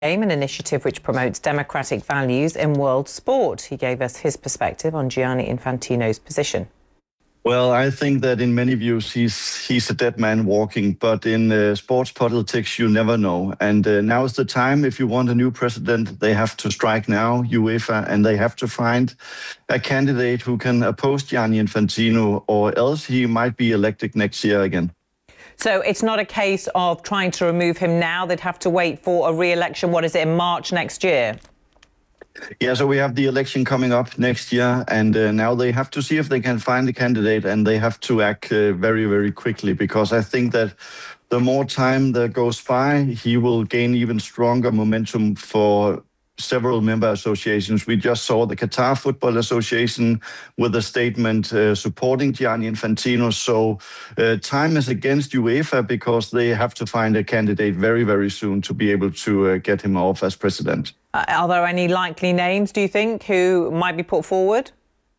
An initiative which promotes democratic values in world sport. He gave us his perspective on Gianni Infantino's position. Well, I think that in many views he's a dead man walking, but in sports politics you never know. And now is the time. If you want a new president, they have to strike now, UEFA, and they have to find a candidate who can oppose Gianni Infantino, or else he might be elected next year again. So it's not a case of trying to remove him now. They'd have to wait for a re-election. What is it, in March next year? Yeah, so we have the election coming up next year, and now they have to see if they can find a candidate, and they have to act very, very quickly, because I think that the more time that goes by, he will gain even stronger momentum for several member associations. We just saw the Qatar Football Association with a statement supporting Gianni Infantino. So time is against UEFA, because they have to find a candidate very, very soon to be able to get him off as president. Are there any likely names, do you think, who might be put forward?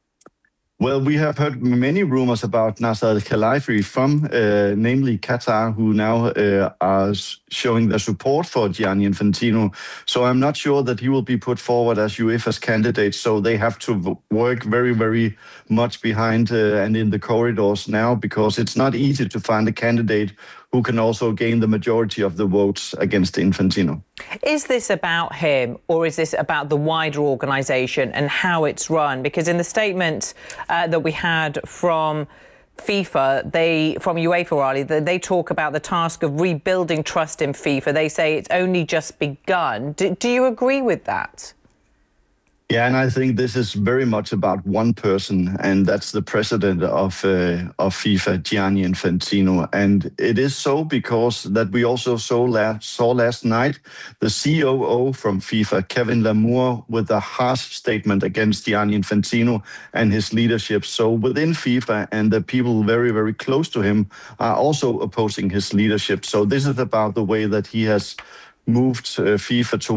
Well, we have heard many rumors about Nasser Al-Khelaifi from, namely Qatar, who now are showing their support for Gianni Infantino. So I'm not sure that he will be put forward as UEFA's candidate. So they have to work very, very much behind and in the corridors now, because it's not easy to find a candidate who can also gain the majority of the votes against Infantino. Is this about him, or is this about the wider organisation and how it's run? Because in the statement that we had from FIFA, from UEFA, they talk about the task of rebuilding trust in FIFA. They say it's only just begun. Do you agree with that? Yeah, and I think this is very much about one person, and that's the president of FIFA, Gianni Infantino. And it is so because that we also saw last night the COO from FIFA, Kevin Lamour, with a harsh statement against Gianni Infantino and his leadership. So within FIFA, and the people very, very close to him are also opposing his leadership. So this is about the way that he has moved FIFA to